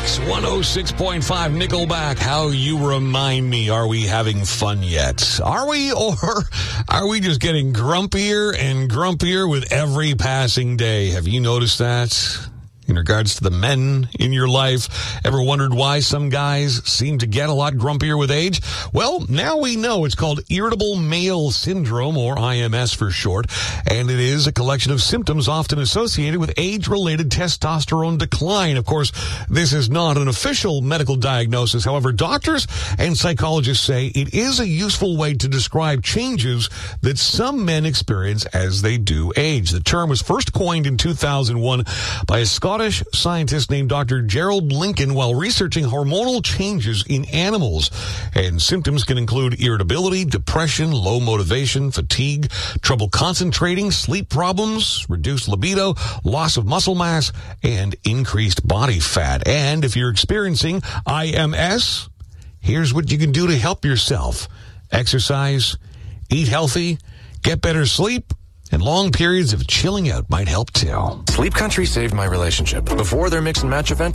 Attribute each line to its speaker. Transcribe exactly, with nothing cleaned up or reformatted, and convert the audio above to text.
Speaker 1: Kicks one oh six point five Nickelback. How you remind me. Are we having fun yet? Are we, or are we just getting grumpier and grumpier with every passing day? Have you noticed that? In regards to the men in your life, ever wondered why some guys seem to get a lot grumpier with age? Well, now we know it's called irritable male syndrome, or I M S for short, and it is a collection of symptoms often associated with age-related testosterone decline. Of course, this is not an official medical diagnosis. However, doctors and psychologists say it is a useful way to describe changes that some men experience as they do age. The term was first coined in two thousand one by a Scottish scientist named Doctor Gerald Lincoln while researching hormonal changes in animals. And symptoms can include irritability, depression, low motivation, fatigue, trouble concentrating, sleep problems, reduced libido, loss of muscle mass, and increased body fat. And if you're experiencing I M S, here's what you can do to help yourself. Exercise, eat healthy, get better sleep, and long periods of chilling out might help too.
Speaker 2: Sleep Country saved my relationship. Before their mix and match event,